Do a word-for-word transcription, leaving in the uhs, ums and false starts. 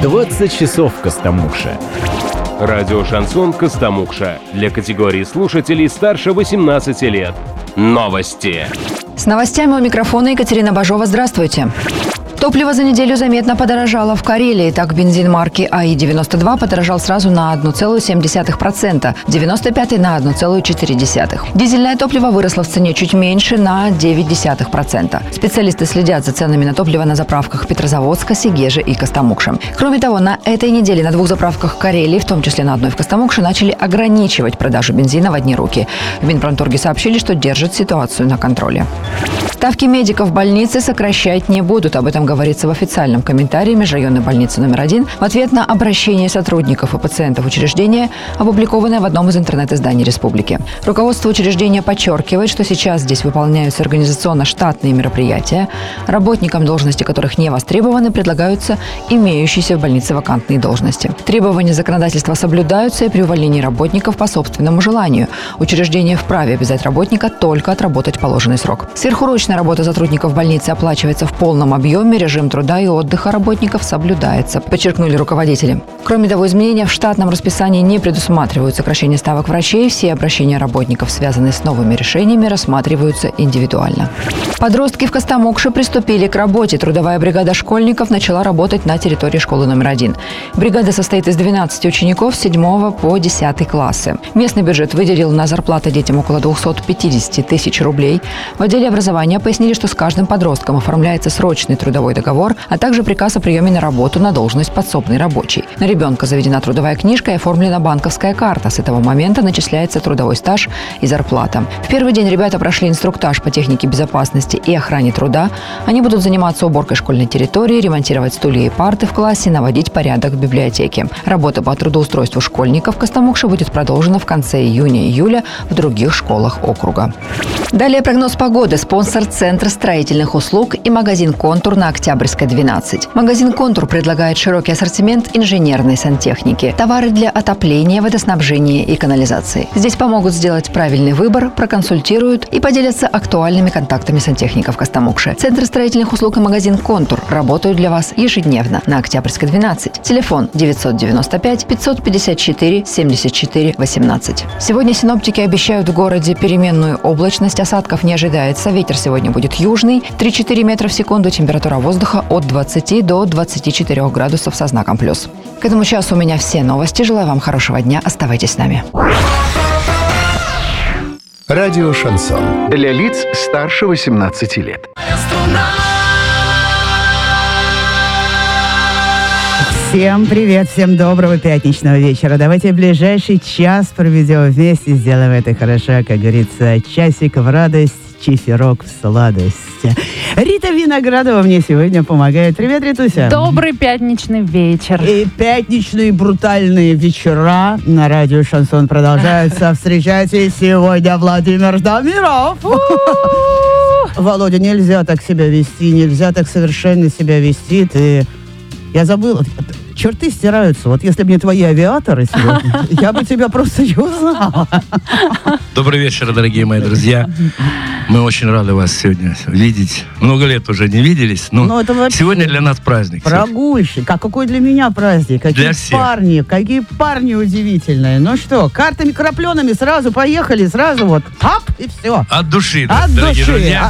двадцать часов в Костомукше. Радио «Шансон» Костомукша. Для категории слушателей старше восемнадцати лет. Новости. С новостями у микрофона Екатерина Бажова. Здравствуйте. Топливо за неделю заметно подорожало в Карелии. Так, бензин марки АИ девяносто два подорожал сразу на одна целая семь десятых процента, девяносто пятый на одна целая четыре десятых. Дизельное топливо выросло в цене чуть меньше на девять десятых процента. Специалисты следят за ценами на топливо на заправках Петрозаводска, Сегежи и Костомукши. Кроме того, на этой неделе на двух заправках Карелии, в том числе на одной в Костомукше, начали ограничивать продажу бензина в одни руки. В Минпромторге сообщили, что держат ситуацию на контроле. Ставки медиков в больнице сокращать не будут. Об этом говорится в официальном комментарии межрайонной больницы номер один в ответ на обращение сотрудников и пациентов учреждения, опубликованное в одном из интернет-изданий республики. Руководство учреждения подчеркивает, что сейчас здесь выполняются организационно-штатные мероприятия. Работникам, должности которых не востребованы, предлагаются имеющиеся в больнице вакантные должности. Требования законодательства соблюдаются и при увольнении работников по собственному желанию. Учреждение вправе обязать работника только отработать положенный срок. Сверхурочная работа сотрудников больницы оплачивается в полном объеме, режим труда и отдыха работников соблюдается, подчеркнули руководители. Кроме того, изменения в штатном расписании не предусматривают сокращение ставок врачей. Все обращения работников, связанные с новыми решениями, рассматриваются индивидуально. Подростки в Костомукше приступили к работе. Трудовая бригада школьников начала работать на территории школы номер один. Бригада состоит из двенадцати учеников с седьмого по десятый классы. Местный бюджет выделил на зарплаты детям около двухсот пятидесяти тысяч рублей. В отделе образования пояснили, что с каждым подростком оформляется срочный трудовой договор, а также приказ о приеме на работу на должность подсобный рабочий. На ребенка заведена трудовая книжка и оформлена банковская карта. С этого момента начисляется трудовой стаж и зарплата. В первый день ребята прошли инструктаж по технике безопасности и охране труда. Они будут заниматься уборкой школьной территории, ремонтировать стулья и парты в классе, наводить порядок в библиотеке. Работа по трудоустройству школьников в Костомукше будет продолжена в конце июня-июля в других школах округа. Далее прогноз погоды. Спонсор – Центр строительных услуг и магазин «Контур» на Октябрьской, двенадцать. Магазин «Контур» предлагает широкий ассортимент инженерной сантехники, товары для отопления, водоснабжения и канализации. Здесь помогут сделать правильный выбор, проконсультируют и поделятся актуальными контактами сантехников Костомукши. Центр строительных услуг и магазин «Контур» работают для вас ежедневно на Октябрьской, двенадцать. Телефон девятьсот девяносто пять пятьсот пятьдесят четыре семьдесят четыре восемнадцать. Сегодня синоптики обещают в городе переменную облачность, осадков не ожидается. Ветер сегодня будет южный, три-четыре метра в секунду, температура воздуха от двадцати до двадцати четырёх градусов со знаком плюс. К этому часу у меня все новости. Желаю вам хорошего дня. Оставайтесь с нами. Радио «Шансон». Для лиц старше восемнадцати лет. Всем привет, всем доброго пятничного вечера. Давайте ближайший час проведем вместе, сделаем это хорошо, как говорится, часик в радость, чиферок в сладость. Рита Виноградова мне сегодня помогает. Привет, Ритуся. Добрый пятничный вечер. И пятничные брутальные вечера на радио «Шансон» продолжаются. Встречайте сегодня Владимир Ждамиров. Володя, нельзя так себя вести, нельзя так совершенно себя вести. Ты... Я забыла. Черты стираются. Вот если бы не твои авиаторы сегодня, я бы тебя просто не узнала. Добрый вечер, дорогие мои друзья. Мы очень рады вас сегодня видеть. Много лет уже не виделись, но, но это сегодня для нас праздник. Прогульщик. А какой для меня праздник? Какие для парни, всех. Какие парни удивительные. Ну что, картами крапленными сразу поехали, сразу вот, ап, и все. От души, От дорогие души. друзья.